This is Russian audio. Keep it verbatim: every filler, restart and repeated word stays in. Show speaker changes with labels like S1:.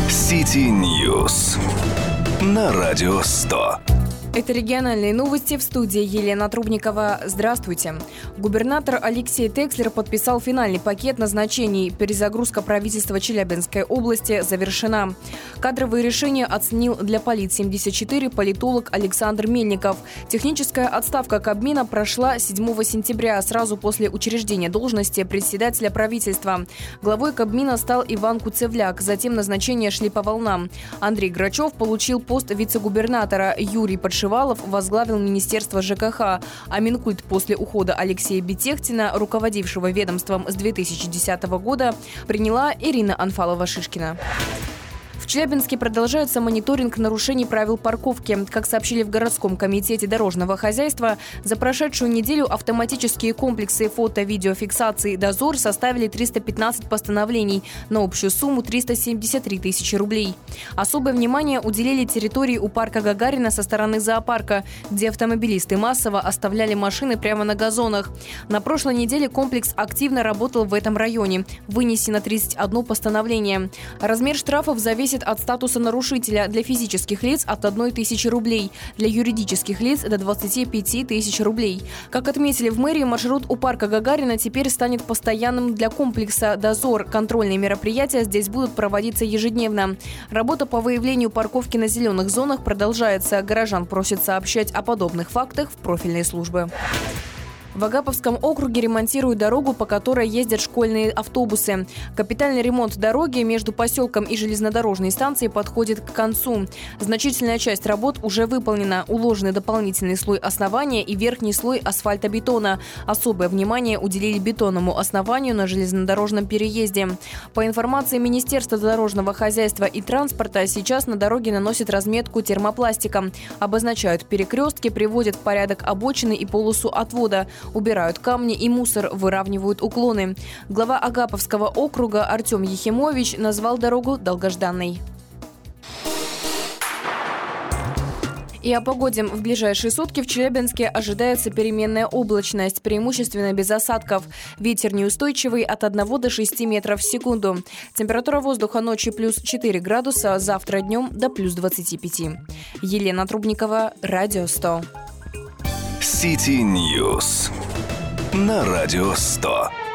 S1: Сити Ньюс на Радио сто.
S2: Это региональные новости, в студии Елена Трубникова. Здравствуйте. Губернатор Алексей Текслер подписал финальный пакет назначений. Перезагрузка правительства Челябинской области завершена. Кадровые решения оценил для Полит семьдесят четыре политолог Александр Мельников. Техническая отставка Кабмина прошла седьмого сентября, сразу после учреждения должности председателя правительства. Главой Кабмина стал Иван Куцевляк. Затем назначения шли по волнам. Андрей Грачев получил пост вице-губернатора. Юрий Подшивалов возглавил Министерство ЖКХ, а Минкульт после ухода Алексея Бетехтина, руководившего ведомством с две тысячи десятого года, приняла Ирина Анфалова-Шишкина. В Челябинске продолжается мониторинг нарушений правил парковки. Как сообщили в городском комитете дорожного хозяйства, за прошедшую неделю автоматические комплексы фото-видеофиксации «Дозор» составили триста пятнадцать постановлений на общую сумму триста семьдесят три тысячи рублей. Особое внимание уделили территории у парка Гагарина со стороны зоопарка, где автомобилисты массово оставляли машины прямо на газонах. На прошлой неделе комплекс активно работал в этом районе. Вынесено тридцать одно постановление. Размер штрафов зависит от статуса нарушителя. Для физических лиц от одной тысячи рублей, для юридических лиц до двадцати пяти тысяч рублей. Как отметили в мэрии, маршрут у парка Гагарина теперь станет постоянным для комплекса «Дозор». Контрольные мероприятия здесь будут проводиться ежедневно. Работа по выявлению парковки на зеленых зонах продолжается. Горожан просят сообщать о подобных фактах в профильные службы. В Агаповском округе ремонтируют дорогу, по которой ездят школьные автобусы. Капитальный ремонт дороги между поселком и железнодорожной станцией подходит к концу. Значительная часть работ уже выполнена. Уложены дополнительный слой основания и верхний слой асфальтобетона. Особое внимание уделили бетонному основанию на железнодорожном переезде. По информации Министерства дорожного хозяйства и транспорта, сейчас на дороге наносят разметку термопластиком. Обозначают перекрестки, приводят в порядок обочины и полосу отвода. Убирают камни и мусор, выравнивают уклоны. Глава Агаповского округа Артем Ехимович назвал дорогу долгожданной. И о погоде. В ближайшие сутки в Челябинске ожидается переменная облачность, преимущественно без осадков. Ветер неустойчивый от одного до шести метров в секунду. Температура воздуха ночью плюс четыре градуса, завтра днем до плюс двадцати пяти. Елена Трубникова, Радио сто.
S1: Сити Ньюс на Радио сто.